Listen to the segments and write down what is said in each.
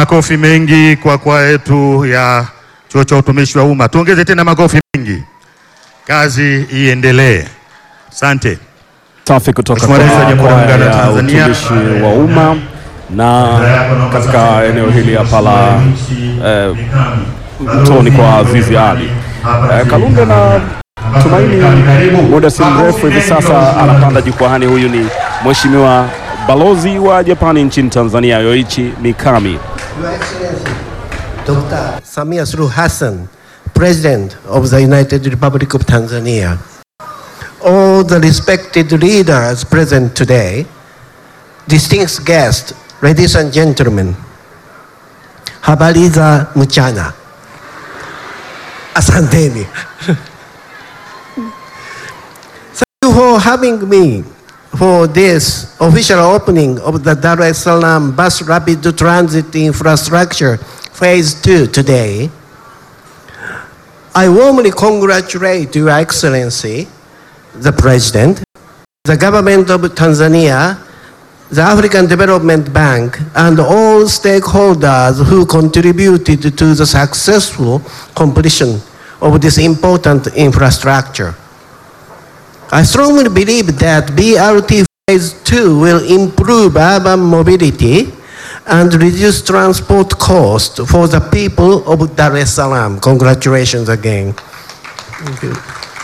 makofi mengi kwa kwaya yetu ya Chuo cha Utumishi wa Umma. Tuongeze tena makofi mengi. Kazi iendelee. Asante. Safi kutoka kwa utumishi wa umma na katika eneo hili hapa la Mtoni kwa Azizi Ali. Kalunde na Tumaini muda si mrefu hivi sasa anapanda jukwaani. Huyu ni Mheshimiwa Balozi wa Japani nchini Tanzania, Yoichi Mikami. Your Excellency, Dr. Samia Suluhu Hassan, President of the United Republic of Tanzania, all the respected leaders present today, distinguished guests, ladies and gentlemen, habari za mchana. Asanteni. Thank you for having me for this official opening of the Dar es Salaam Bus Rapid Transit Infrastructure Phase 2 today. I warmly congratulate Your Excellency, the President, the Government of Tanzania, the African Development Bank, and all stakeholders who contributed to the successful completion of this important infrastructure. I strongly believe that BRT Phase 2 will improve urban mobility and reduce transport costs for the people of Dar es Salaam. Congratulations again. Thank you.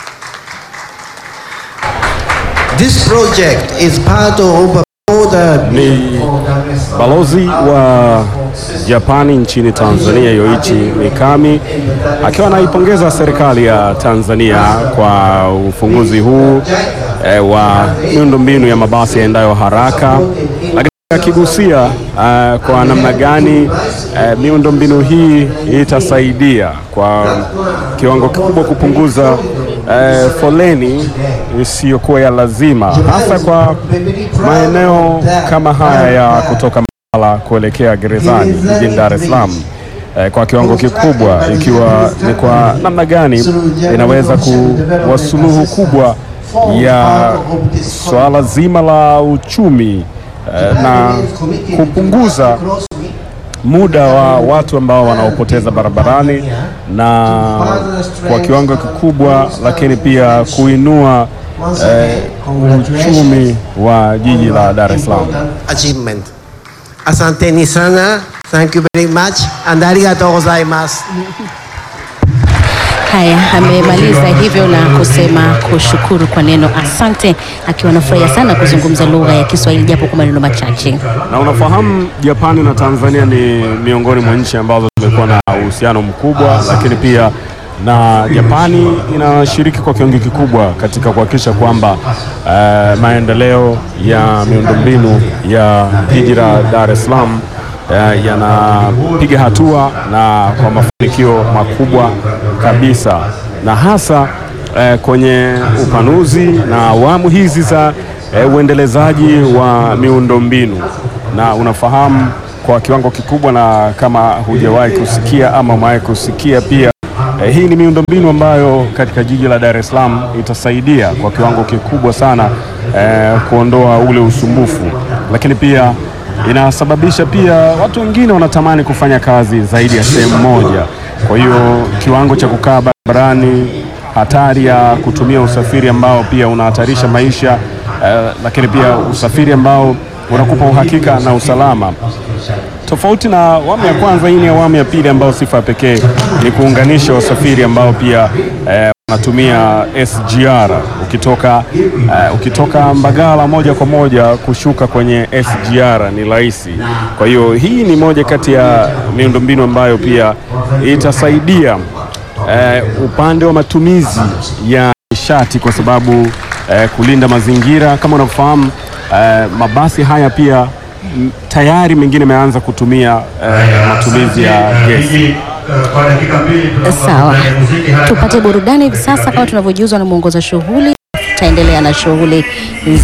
This project is part of Ni balozi wa Japani nchini Tanzania, Yoichi Mikami, akiwa anaipongeza serikali ya Tanzania kwa ufunguzi huu wa miundombinu ya mabasi yaendayo haraka, lakini akigusia kwa namna gani miundombinu hii itasaidia kwa kiwango kikubwa kupunguza foleni isiyokuwa ya lazima, hasa kwa maeneo kama haya ya kutoka Mbagala kuelekea gerezani jijini Dar es Salaam, kwa kiwango kikubwa, ikiwa ni kwa namna gani inaweza kuwa suluhu kubwa ya swala zima la uchumi na kupunguza muda wa watu ambao wanaopoteza barabarani na kwa kiwango kikubwa, lakini pia kuinua uchumi wa jiji la Dar es Salaam. Achievement. Asanteni sana. Thank you very much. And arigatou gozaimasu. Haya, amemaliza hivyo na kusema kushukuru kwa neno asante, akiwa anafurahia sana kuzungumza lugha ya Kiswahili japo kwa maneno machache. Na unafahamu Japani na Tanzania ni miongoni mwa nchi ambazo zimekuwa na uhusiano mkubwa, lakini pia na Japani inashiriki kwa kiwango kikubwa katika kuhakikisha kwamba maendeleo ya miundombinu ya jiji la Dar es Salaam yanapiga hatua na kwa mafanikio makubwa kabisa, na hasa kwenye upanuzi na awamu hizi za uendelezaji wa miundombinu. Na unafahamu kwa kiwango kikubwa, na kama hujawahi kusikia ama umewahi kusikia pia, hii ni miundombinu ambayo katika jiji la Dar es Salaam itasaidia kwa kiwango kikubwa sana kuondoa ule usumbufu, lakini pia inasababisha pia watu wengine wanatamani kufanya kazi zaidi ya sehemu moja. Kwa hiyo kiwango cha kukaa barabarani, hatari ya kutumia usafiri ambao pia unahatarisha maisha, lakini pia usafiri ambao unakupa uhakika na usalama. Tofauti na awamu ya kwanza, hii ni awamu ya pili ambayo sifa pekee ni kuunganisha usafiri ambao pia unatumia SGR. Ukitoka Mbagala moja kwa moja kushuka kwenye SGR ni rahisi. Kwa hiyo hii ni moja kati ya miundombinu ambayo pia itasaidia upande wa matumizi ya nishati, kwa sababu kulinda mazingira. Kama unavyofahamu, mabasi haya pia tayari mengine yameanza kutumia matumizi ya gesi. Sawa, tupate burudani hivi sasa kama tunavyojuzwa na muongoza shughuli. Tutaendelea na shughuli